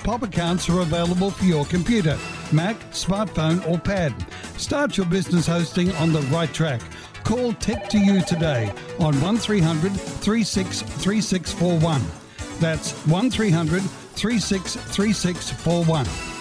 POP accounts are available for your computer, Mac, smartphone or pad. Start your business hosting on the right track. Call Tech2You today on 1300 363641. That's 1300 363641.